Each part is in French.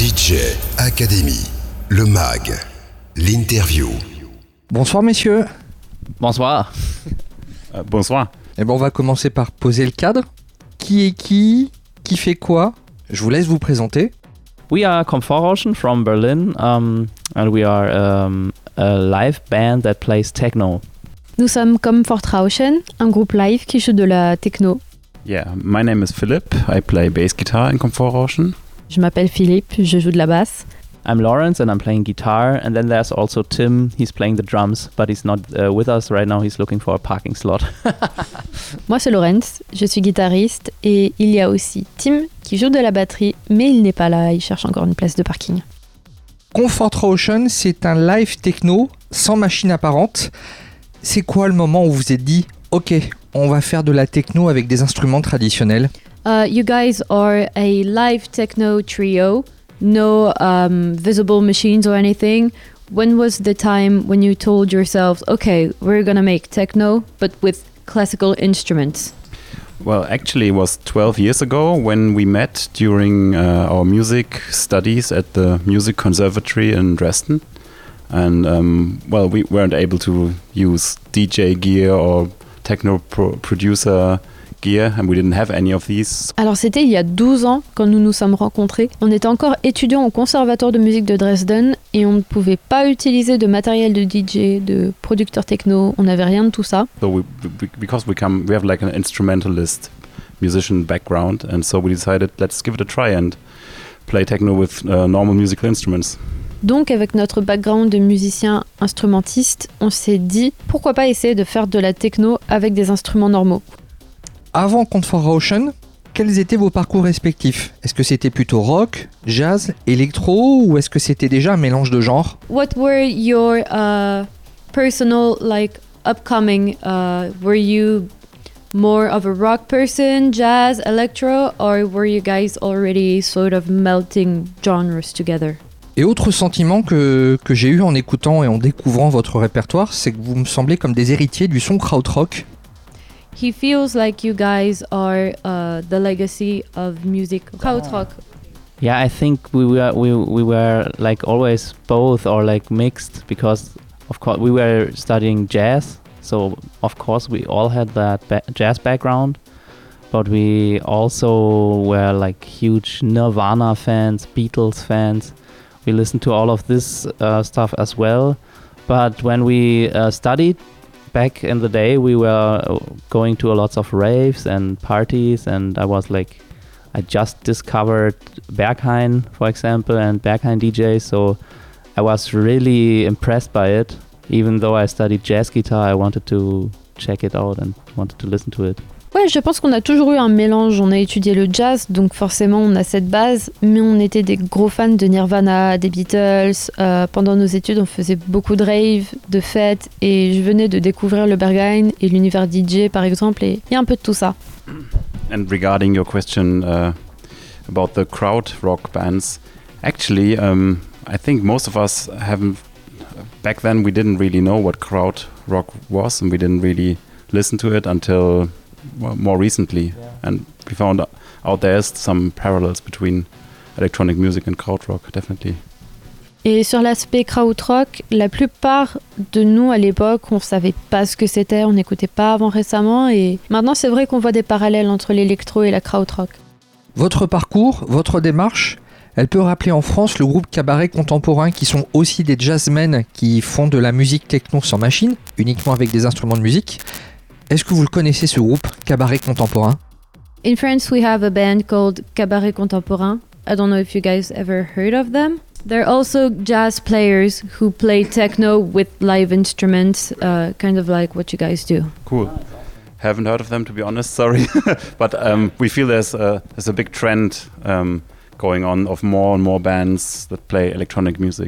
DJ Academy, le mag, l'interview. Bonsoir messieurs. Bonsoir. Bonsoir. Eh ben, on va commencer par poser le cadre. Qui est qui fait quoi? Je vous laisse vous présenter. We are Komfortrauschen from Berlin, and we are a live band that plays techno. Nous sommes Komfortrauschen, un groupe live qui joue de la techno. Yeah, my name is Philip. I play bass guitar in Komfortrauschen. Je m'appelle Philippe, je joue de la basse. I'm Lawrence and I'm playing guitar, and then there's also Tim. He's playing the drums, but he's not with us right now. He's looking for a parking slot. Moi c'est Lawrence, je suis guitariste et il y a aussi Tim qui joue de la batterie, mais il n'est pas là, il cherche encore une place de parking. Komfortrauschen, c'est un live techno sans machine apparente. C'est quoi le moment où vous vous êtes dit « Ok, on va faire de la techno avec des instruments traditionnels » You guys are a live techno trio, no visible machines or anything. When was the time when you told yourselves, okay, we're gonna make techno, but with classical instruments? Well, actually, it was 12 years ago when we met during our music studies at the Music Conservatory in Dresden. And, we weren't able to use DJ gear or techno producer gear, and we didn't have any of these. Alors c'était il y a 12 ans quand nous nous sommes rencontrés. On était encore étudiants au conservatoire de musique de Dresden et on ne pouvait pas utiliser de matériel de DJ, de producteur techno, on n'avait rien de tout ça. So because we have like an instrumentalist musician background, and so we decided let's give it a try and play techno with normal musical instruments. Donc avec notre background de musicien instrumentiste, on s'est dit pourquoi pas essayer de faire de la techno avec des instruments normaux. Avant Komfortrauschen, quels étaient vos parcours respectifs? Est-ce que c'était plutôt rock, jazz, électro, ou est-ce que c'était déjà un mélange de genres? What were your personal upcoming? Were you more of a rock person, jazz, electro, or were you guys already sort of melting genres together? Et autre sentiment que j'ai eu en écoutant et en découvrant votre répertoire, c'est que vous me semblez comme des héritiers du son krautrock. He feels like you guys are the legacy of music krautrock. Yeah, I think we were like always both or like mixed, because of course we were studying jazz, so of course we all had that jazz background, but we also were like huge Nirvana fans, Beatles fans. We listened to all of this stuff as well, but when we studied back in the day, we were going to lots of raves and parties, and I just discovered Berghain, for example, and Berghain DJs, so I was really impressed by it. Even though I studied jazz guitar, I wanted to check it out and wanted to listen to it. Ouais, je pense qu'on a toujours eu un mélange. On a étudié le jazz, donc forcément on a cette base, mais on était des gros fans de Nirvana, des Beatles. Pendant nos études, on faisait beaucoup de rave, de fêtes, et je venais de découvrir le Berghain et l'univers DJ par exemple, et il y a un peu de tout ça. And regarding your question about the crowd rock bands, actually, I think most of us haven't. Back then, we didn't really know what crowd rock was, and we didn't really listen to it until more recently, and we found out there's some parallels between electronic music and krautrock, definitely. Et sur l'aspect krautrock, la plupart de nous à l'époque, on savait pas ce que c'était, on n'écoutait pas avant récemment, et maintenant c'est vrai qu'on voit des parallèles entre l'électro et la krautrock. Votre parcours, votre démarche, elle peut rappeler en France le groupe Cabaret Contemporain, qui sont aussi des jazzmen qui font de la musique techno sans machine, uniquement avec des instruments de musique. Est-ce que vous le connaissez, ce groupe, Cabaret Contemporain? In France, we have a band called Cabaret Contemporain. I don't know if you guys ever heard of them. They're also jazz players who play techno with live instruments, kind of like what you guys do. Cool. Haven't heard of them, to be honest, sorry. But we feel there's a big trend going on of more and more bands that play electronic music.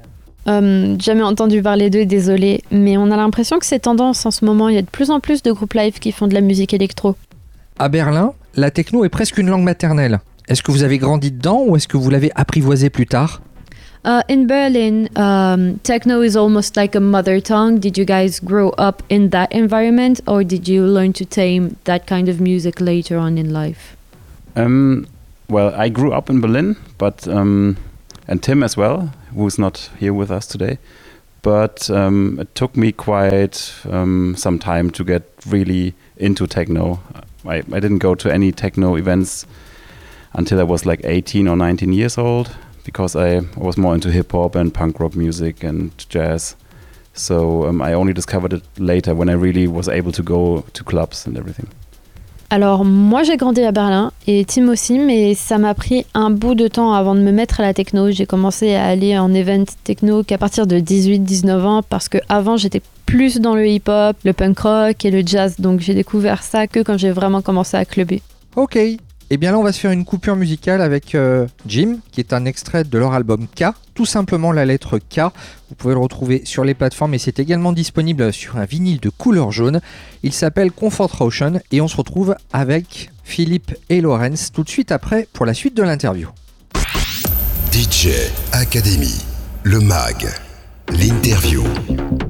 Jamais entendu parler d'eux, désolé, mais on a l'impression que c'est tendance en ce moment. Il y a de plus en plus de groupes live qui font de la musique électro. À Berlin, la techno est presque une langue maternelle. Est-ce que vous avez grandi dedans ou est-ce que vous l'avez apprivoisé plus tard? In Berlin, techno is almost like a mother tongue. Did you guys grow up in that environment, or did you learn to tame that kind of music later on in life? Well, I grew up in Berlin, but and Tim as well, who's not here with us today. But it took me quite some time to get really into techno. I didn't go to any techno events until I was like 18 or 19 years old, because I was more into hip-hop and punk rock music and jazz. So I only discovered it later when I really was able to go to clubs and everything. Alors moi j'ai grandi à Berlin et Tim aussi, mais ça m'a pris un bout de temps avant de me mettre à la techno. J'ai commencé à aller en event techno qu'à partir de 18-19 ans, parce qu'avant j'étais plus dans le hip-hop, le punk rock et le jazz, donc j'ai découvert ça que quand j'ai vraiment commencé à clubber. Ok, et bien là on va se faire une coupure musicale avec Jim, qui est un extrait de leur album K, tout simplement la lettre K. Vous pouvez le retrouver sur les plateformes et c'est également disponible sur un vinyle de couleur jaune. Il s'appelle Comfort Rauschen et on se retrouve avec Philippe et Lorenz tout de suite après pour la suite de l'interview. DJ Academy, le MAG, l'interview.